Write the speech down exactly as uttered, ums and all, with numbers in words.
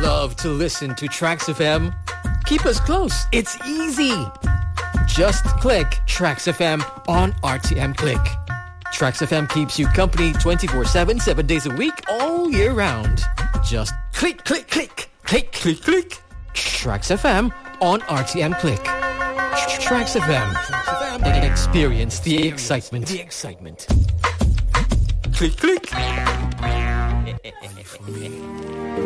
love to listen to Trax F M? Keep us close. It's easy. Just click Trax F M on R T M Click. Trax F M keeps you company twenty-four seven, seven days a week, all year round. Just click, click, click, click, click, click. Trax F M on R T M Click. Trax F M. Experience the excitement. The excitement. Click, click.